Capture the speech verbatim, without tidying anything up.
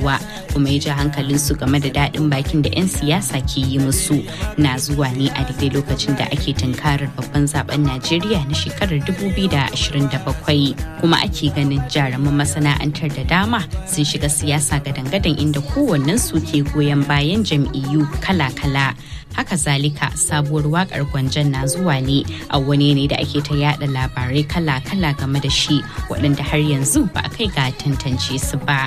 arewa kuma ya ji hankalinsu game da daɗin bakin da 'yan siyasa ke yi musu na zuwa ne a daidai lokacin da ake tunkarar babban zaben Najeriya na shekarar dubu biyu da ashirin da bakwai kuma ake ganin jaruman masana'antar da dama sun shiga siyasa gadan-gadan inda kowannensu ke goyon bayan jam'iyyu kala-kala. Haka zalika sabuwar wakar Gwanjan na zuwa ne a wani ne da ake ta yada labarai kala-kala game da shi waɗanda har yanzu ba a kai ga tantance su ba.